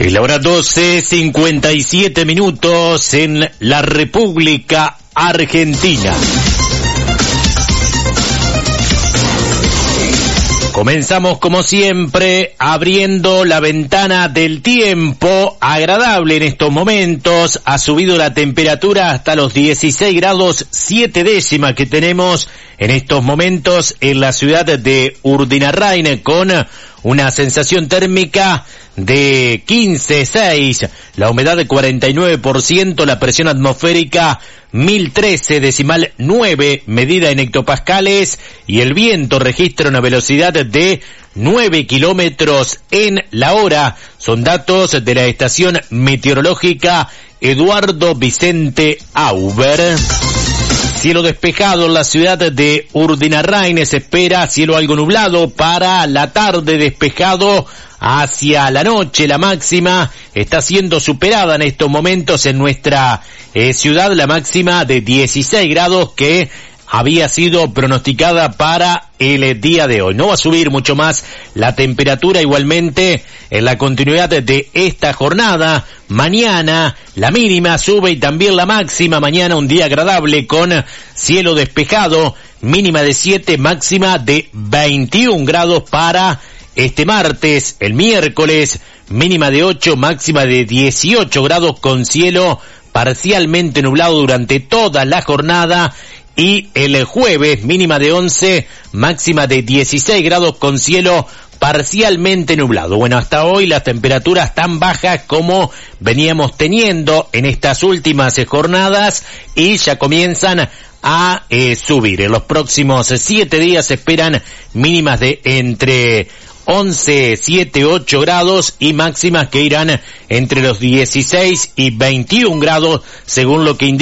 Es la hora 12:57 minutos en la República Argentina. Comenzamos como siempre abriendo la ventana del tiempo agradable en estos momentos. Ha subido la temperatura hasta los 16 grados 7 décimas que tenemos en estos momentos en la ciudad de Urdinarrain, con una sensación térmica de 15,6, la humedad de 49%, la presión atmosférica 1013,9, medida en hectopascales, y el viento registra una velocidad de 9 kilómetros en la hora. Son datos de la estación meteorológica Eduardo Vicente Auber. Cielo despejado en la ciudad de Urdinarrain, se espera cielo algo nublado para la tarde, despejado hacia la noche. La máxima está siendo superada en estos momentos en nuestra ciudad, la máxima de 16 grados que había sido pronosticada para el día de hoy. No va a subir mucho más la temperatura, igualmente en la continuidad de esta jornada. Mañana la mínima sube y también la máxima. Mañana un día agradable con cielo despejado, mínima de 7, máxima de 21 grados para este martes. El miércoles mínima de 8, máxima de 18 grados con cielo parcialmente nublado durante toda la jornada. Y el jueves mínima de 11, máxima de 16 grados con cielo parcialmente nublado. Bueno, hasta hoy las temperaturas tan bajas como veníamos teniendo en estas últimas jornadas, y ya comienzan a subir. En los próximos 7 días se esperan mínimas de entre 11, 7, 8 grados y máximas que irán entre los 16 y 21 grados, según lo que indica